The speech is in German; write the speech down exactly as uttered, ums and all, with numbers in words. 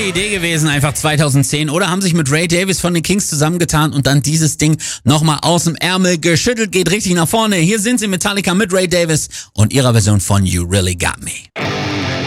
Idee gewesen, einfach zweitausendzehn. Oder haben sich mit Ray Davies von den Kings zusammengetan und dann dieses Ding nochmal aus dem Ärmel geschüttelt. Geht richtig nach vorne. Hier sind sie, Metallica mit Ray Davies und ihrer Version von You Really Got Me.